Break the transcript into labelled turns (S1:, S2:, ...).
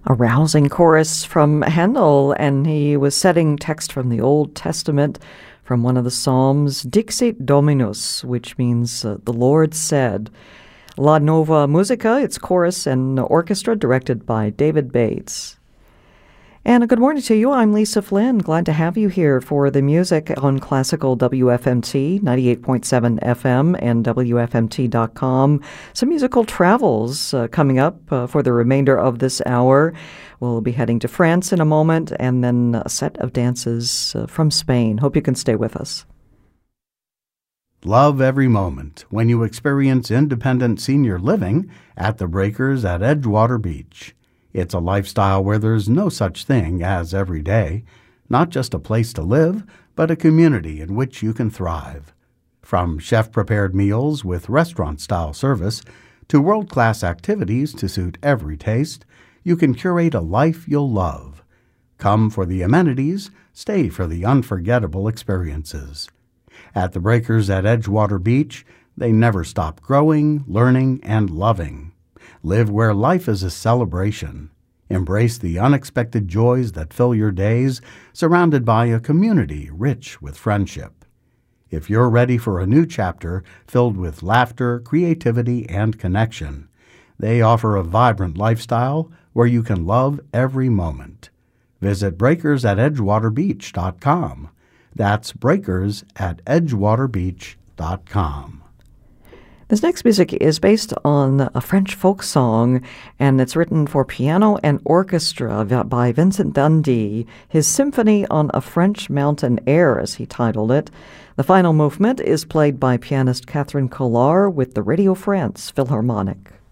S1: A rousing chorus from Handel, and he was setting text from the Old Testament from one of the Psalms, Dixit Dominus, which means the Lord said. La Nova Musica, its chorus and orchestra, directed by David Bates. And a good morning to you. I'm Lisa Flynn. Glad to have you here for the music on Classical WFMT, 98.7 FM and WFMT.com. Some musical travels coming up for the remainder of this hour. We'll be heading to France in a moment, and then a set of dances from Spain. Hope you can stay with us.
S2: Love every moment when you experience independent senior living at the Breakers at Edgewater Beach. It's a lifestyle where there's no such thing as every day, not just a place to live, but a community in which you can thrive. From chef-prepared meals with restaurant-style service to world-class activities to suit every taste, you can curate a life you'll love. Come for the amenities, stay for the unforgettable experiences. At the Breakers at Edgewater Beach, they never stop growing, learning, and loving. Live where life is a celebration. Embrace the unexpected joys that fill your days, surrounded by a community rich with friendship. If you're ready for a new chapter filled with laughter, creativity, and connection, they offer a vibrant lifestyle where you can love every moment. Visit breakersadedgewaterbeach.com. That's breakersadedgewaterbeach.com.
S1: This next music is based on a French folk song, and it's written for piano and orchestra by Vincent Dundee, his Symphony on a French Mountain Air, as he titled it. The final movement is played by pianist Catherine Collard with the Radio France Philharmonic.